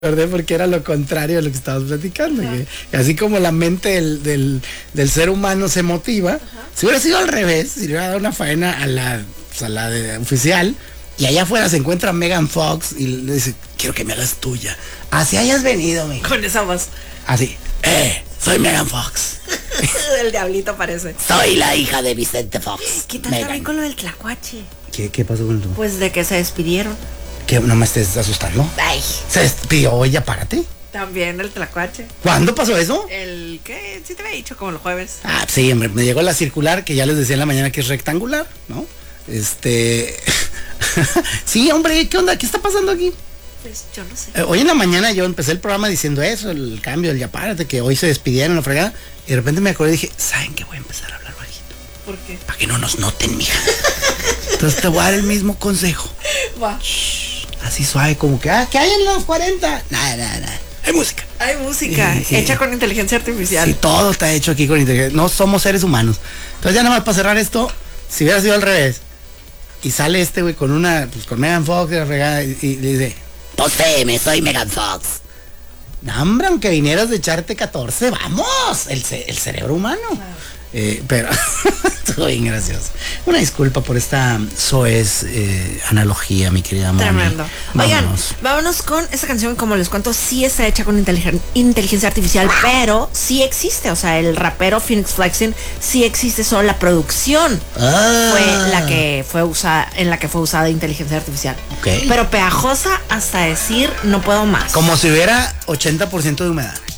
¿verdad? Porque era lo contrario de lo que estabas platicando. Que así como la mente del ser humano se motiva, si hubiera sido al revés, si le hubiera dado una faena a la de oficial, y allá afuera se encuentra Megan Fox y le dice, quiero que me hagas tuya. Así hayas venido, mi. Con esa voz. Así, soy Megan Fox. El diablito parece. Soy la hija de Vicente Fox. ¿Qué tal también con lo del tlacuache? ¿Qué pasó con eso? Pues de que se despidieron. ¿Que no me estés asustando? Ay. Se despidió, oye, párate. También el tlacuache. ¿Cuándo pasó eso? ¿Qué? Sí te había dicho, como el jueves. Ah, sí, hombre, me llegó la circular que ya les decía en la mañana que es rectangular, ¿no? Sí, hombre, ¿qué onda? ¿Qué está pasando aquí? Pues yo no sé. Hoy en la mañana yo empecé el programa diciendo eso, el cambio, el ya párate, que hoy se despidieron, la fregada, y de repente me acordé y dije, ¿saben qué? Voy a empezar a hablar bajito. ¿Por qué? Para que no nos noten, mija. Entonces te voy a dar el mismo consejo. Va. Shh, así suave, como que, ¿qué hay en los 40? Nada. Hay música. Hay música Sí. hecha con inteligencia artificial. Sí, todo está hecho aquí con inteligencia. No somos seres humanos. Entonces ya nada más para cerrar esto, si hubiera sido al revés, y sale este güey con con Megan Fox y la fregada, y le dice, poséeme, soy Megan Fox. No, hombre, aunque vinieras de echarte 14, vamos, el cerebro humano. Pero estuvo bien gracioso. Una disculpa por esta soez analogía, mi querida Moni. Tremendo. Oigan, vámonos con esta canción, como les cuento, sí está hecha con inteligencia artificial, pero sí existe. O sea, el rapero Phoenix Flexing sí existe, solo la producción fue la que fue usada, en la que fue usada inteligencia artificial. Okay. Pero pegajosa hasta decir no puedo más. Como si hubiera 80% de humedad.